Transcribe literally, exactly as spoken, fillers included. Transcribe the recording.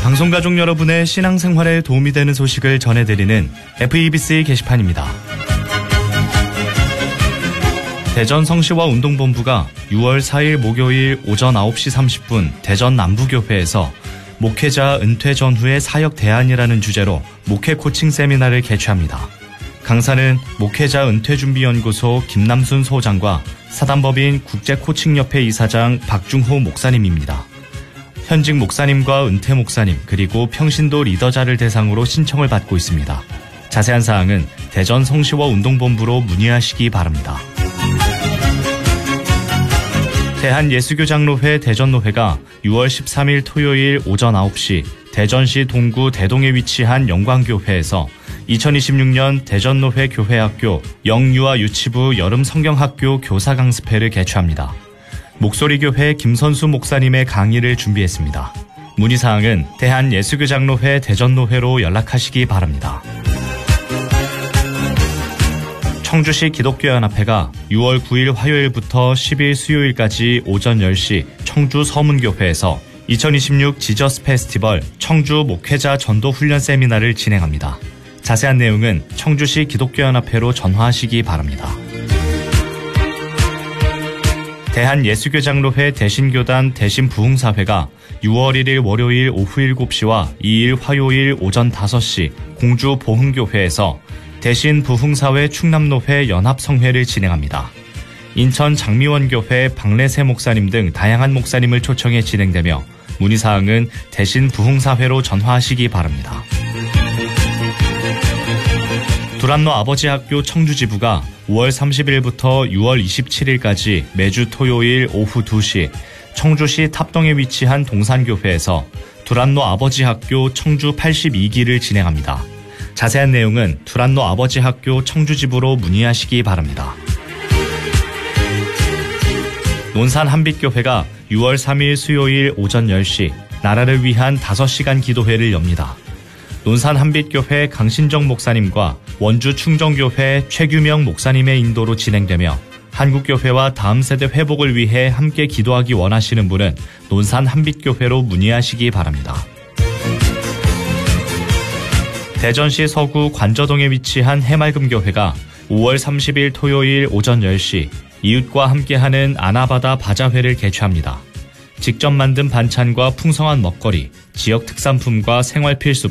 방송가족 여러분의 신앙생활에 도움이 되는 소식을 전해드리는 에프이비씨 게시판입니다. 대전 성시와 운동본부가 유월 사일 목요일 오전 아홉 시 삼십 분 대전 남부교회에서 목회자 은퇴 전후의 사역 대안이라는 주제로 목회 코칭 세미나를 개최합니다. 강사는 목회자 은퇴준비연구소 김남순 소장과 사단법인 국제코칭협회 이사장 박중호 목사님입니다. 현직 목사님과 은퇴 목사님 그리고 평신도 리더자를 대상으로 신청을 받고 있습니다. 자세한 사항은 대전 성시와 운동본부로 문의하시기 바랍니다. 대한예수교장로회 대전노회가 유월 십삼일 토요일 오전 아홉 시 대전시 동구 대동에 위치한 영광교회에서 이천이십육년 대전노회 교회학교 영유아 유치부 여름 성경학교 교사 강습회를 개최합니다. 목소리교회 김선수 목사님의 강의를 준비했습니다. 문의사항은 대한예수교장로회 대전노회로 연락하시기 바랍니다. 청주시 기독교연합회가 유월 구일 화요일부터 십일 수요일까지 오전 열 시 청주 서문교회에서 이천이십육 지저스 페스티벌 청주 목회자 전도 훈련 세미나를 진행합니다. 자세한 내용은 청주시 기독교연합회로 전화하시기 바랍니다. 대한예수교장로회 대신교단 대신부흥사회가 유월 일일 월요일 오후 일곱 시와 이일 화요일 오전 다섯 시 공주 보흥교회에서 대신부흥사회 충남노회 연합성회를 진행합니다. 인천 장미원교회 박래세 목사님 등 다양한 목사님을 초청해 진행되며 문의사항은 대신부흥사회로 전화하시기 바랍니다. 두란노 아버지학교 청주지부가 오월 삼십일부터 유월 이십칠일까지 매주 토요일 오후 두 시 청주시 탑동에 위치한 동산교회에서 두란노 아버지학교 청주 팔십이 기를 진행합니다. 자세한 내용은 두란노 아버지학교 청주지부로 문의하시기 바랍니다. 논산 한빛교회가 유월 삼일 수요일 오전 열 시 나라를 위한 다섯 시간 기도회를 엽니다. 논산 한빛교회 강신정 목사님과 원주 충정교회 최규명 목사님의 인도로 진행되며 한국교회와 다음 세대 회복을 위해 함께 기도하기 원하시는 분은 논산 한빛교회로 문의하시기 바랍니다. 대전시 서구 관저동에 위치한 해맑음교회가 오월 삼십일 토요일 오전 열 시 이웃과 함께하는 아나바다 바자회를 개최합니다. 직접 만든 반찬과 풍성한 먹거리, 지역 특산품과 생활 필수품,